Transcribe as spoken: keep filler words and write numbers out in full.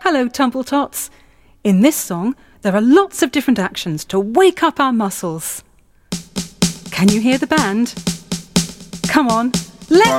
Hello, Tumble Tots. In this song, there are lots of different actions to wake up our muscles. Can you hear the band? Come on, let's...